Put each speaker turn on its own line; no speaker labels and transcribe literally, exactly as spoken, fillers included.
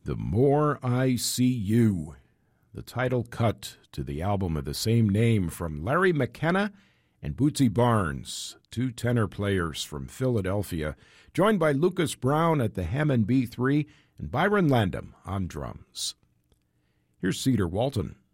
The More I See You, the title cut to the album of the same name from Larry McKenna and Bootsy Barnes, two tenor players from Philadelphia, joined by Lucas Brown at the Hammond B three and Byron Landam on drums. Here's Cedar Walton.